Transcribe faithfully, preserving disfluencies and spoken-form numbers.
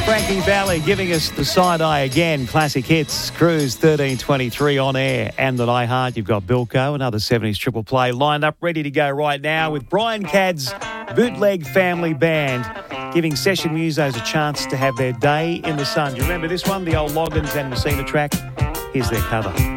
Frankie Valli giving us the side-eye again. Classic hits, Cruise thirteen twenty-three on air. And that I Heart, you've got Bilko, another seventies triple play lined up, ready to go right now with Brian Cadd's Bootleg Family Band, giving session musos a chance to have their day in the sun. Do you remember this one, the old Loggins and Messina track? Here's their cover.